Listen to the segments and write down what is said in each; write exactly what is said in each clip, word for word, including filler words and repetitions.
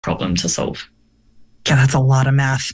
problem to solve. Yeah, that's a lot of math.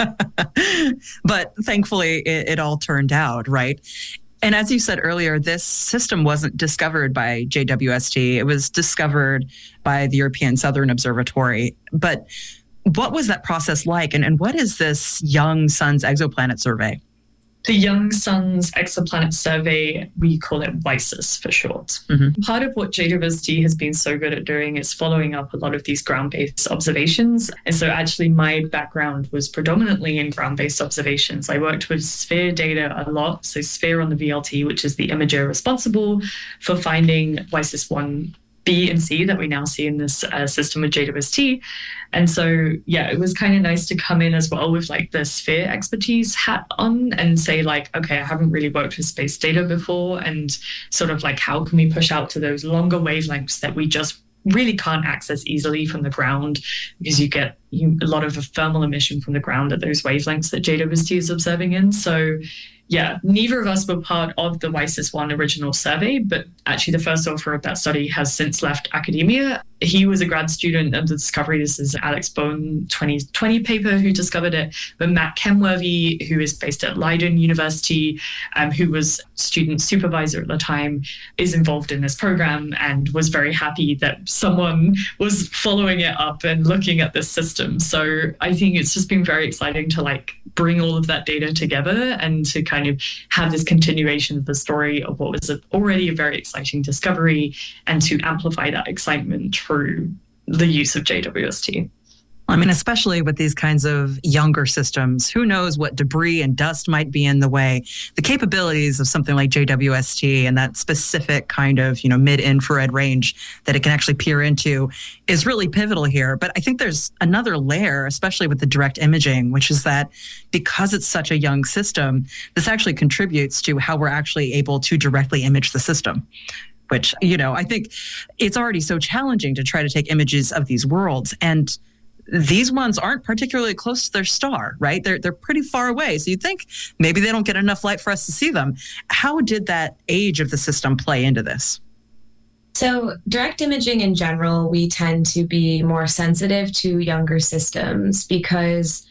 But thankfully, it, it all turned out, right? And as you said earlier, this system wasn't discovered by J W S T. It was discovered by the European Southern Observatory. But what was that process like? And, and what is this Young Suns Exoplanet Survey? The Young Suns Exoplanet Survey, we call it WISUS for short. Mm-hmm. Part of what J W S T has been so good at doing is following up a lot of these ground-based observations. And so actually my background was predominantly in ground-based observations. I worked with SPHERE data a lot. So SPHERE on the V L T, which is the imager responsible for finding WISUS one B and C that we now see in this uh, system with J W S T. And so, yeah, it was kind of nice to come in as well with like the SPHERE expertise hat on and say like, okay, I haven't really worked with space data before, and sort of like, how can we push out to those longer wavelengths that we just really can't access easily from the ground, because you get you, a lot of thermal emission from the ground at those wavelengths that J W S T is observing in. So yeah, neither of us were part of the WISUS one original survey, but actually the first author of that study has since left academia. He was a grad student of the discovery. This is Alex Bone twenty twenty paper who discovered it. But Matt Kenworthy, who is based at Leiden University, um, who was student supervisor at the time, is involved in this program and was very happy that someone was following it up and looking at this system. So I think it's just been very exciting to like bring all of that data together and to kind of have this continuation of the story of what was already a very exciting discovery, and to amplify that excitement through the use of J W S T. I mean, especially with these kinds of younger systems, who knows what debris and dust might be in the way. The capabilities of something like J W S T and that specific kind of, you know, mid-infrared range that it can actually peer into is really pivotal here. But I think there's another layer, especially with the direct imaging, which is that because it's such a young system, this actually contributes to how we're actually able to directly image the system. Which, you know, I think it's already so challenging to try to take images of these worlds. And these ones aren't particularly close to their star, right? They're they're pretty far away. So you'd think maybe they don't get enough light for us to see them. How did that age of the system play into this? So direct imaging in general, we tend to be more sensitive to younger systems because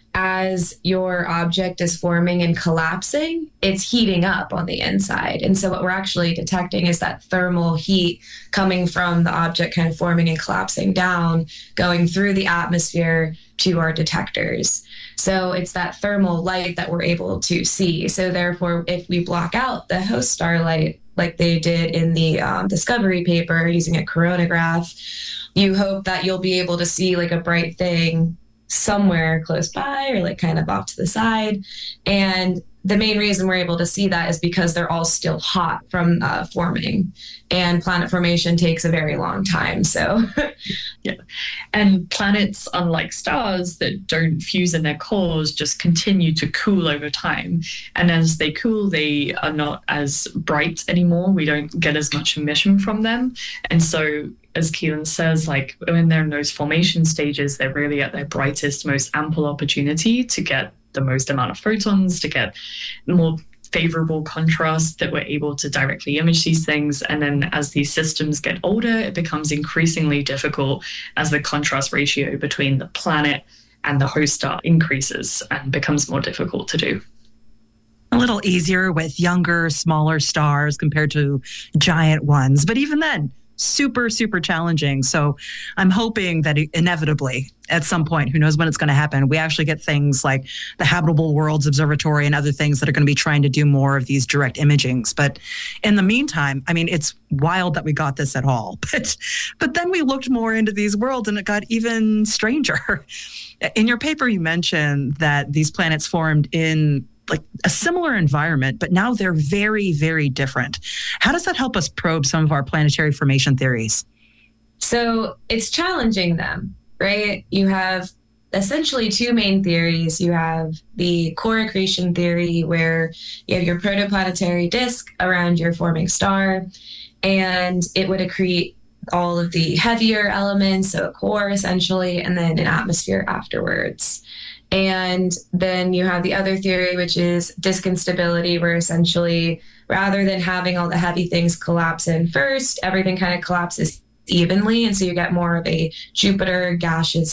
as your object is forming and collapsing, it's heating up on the inside. And so what we're actually detecting is that thermal heat coming from the object kind of forming and collapsing down, going through the atmosphere to our detectors. So it's that thermal light that we're able to see. So therefore, if we block out the host starlight, like they did in the um, discovery paper using a coronagraph, you hope that you'll be able to see like a bright thing somewhere close by or like kind of off to the side. And the main reason we're able to see that is because they're all still hot from uh, forming, and planet formation takes a very long time. So yeah. And planets, unlike stars that don't fuse in their cores, just continue to cool over time. And as they cool, they are not as bright anymore. We don't get as much emission from them. And so as Keelan says, like when they're in those formation stages, they're really at their brightest, most ample opportunity to get the most amount of photons, to get more favorable contrast that we're able to directly image these things. And then as these systems get older, it becomes increasingly difficult as the contrast ratio between the planet and the host star increases and becomes more difficult to do. A little easier with younger, smaller stars compared to giant ones. But even then, super, super challenging. So I'm hoping that inevitably at some point, who knows when it's going to happen, we actually get things like the Habitable Worlds Observatory and other things that are going to be trying to do more of these direct imagings. But in the meantime, I mean, it's wild that we got this at all. But, but then we looked more into these worlds and it got even stranger. In your paper, you mentioned that these planets formed in like a similar environment, but now they're very, very different. How does that help us probe some of our planetary formation theories? So it's challenging them, right? You have essentially two main theories. You have the core accretion theory, where you have your protoplanetary disk around your forming star, and it would accrete all of the heavier elements, so a core essentially, and then an atmosphere afterwards. And then you have the other theory, which is disk instability, where essentially rather than having all the heavy things collapse in first, everything kind of collapses evenly. And so you get more of a Jupiter gaseous